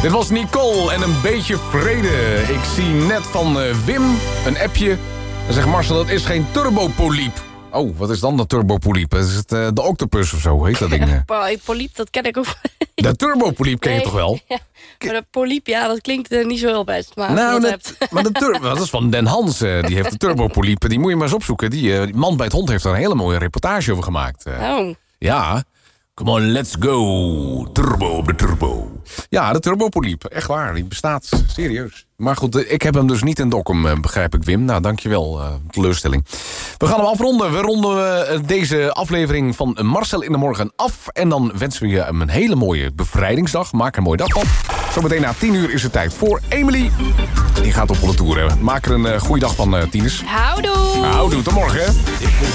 Dit was Nicole en een beetje vrede. Ik zie net van Wim een appje. En zegt Marcel, dat is geen turbopoliep. Oh, wat is dan de turbopoliep? Is het de octopus of zo, heet dat ding? Poliep, dat ken ik ook. De turbopoliep ken je toch wel? Ja, maar de poliep, ja, dat klinkt niet zo heel best. Maar dat is van Den Hans. Die heeft de turbopoliep. Die moet je maar eens opzoeken. Die man bij het hond heeft er een hele mooie reportage over gemaakt. Ja. Come on, let's go. Turbo op de turbo. Ja, de turbopoliep. Echt waar, die bestaat. Serieus. Maar goed, ik heb hem dus niet in Dokkum, begrijp ik, Wim. Nou, dankjewel. Teleurstelling. We gaan hem afronden. We ronden deze aflevering van Marcel in de Morgen af. En dan wensen we je een hele mooie bevrijdingsdag. Maak er een mooie dag van. Zometeen na 10 uur is het tijd voor Emily. Die gaat op volle toer. Maak er een goede dag van, Tines. Houdoe. Houdoe, tot morgen.